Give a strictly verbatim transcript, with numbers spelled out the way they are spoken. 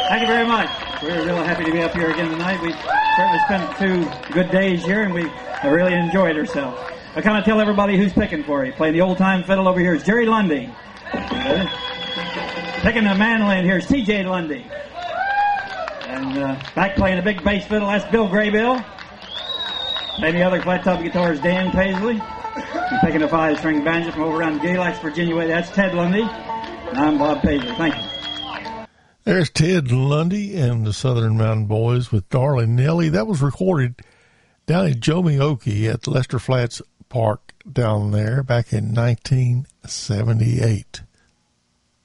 Thank you very much. We're real happy to be up here again tonight. We certainly spent two good days here, and we have really enjoyed ourselves. I kind of tell everybody who's picking for you. Playing the old-time fiddle over here is Jerry Lundy. Picking the mandolin here is T J Lundy. And uh, back playing the big bass fiddle, that's Bill Graybill. Playing the other flat-top guitar is Dan Paisley. And picking the five-string banjo from over around Galax, Virginia way, that's Ted Lundy. And I'm Bob Paisley. Thank you. There's Ted Lundy and the Southern Mountain Boys with Darling Nellie. That was recorded down in Jomeokee at Lester Flats Park down there back in nineteen seventy-eight.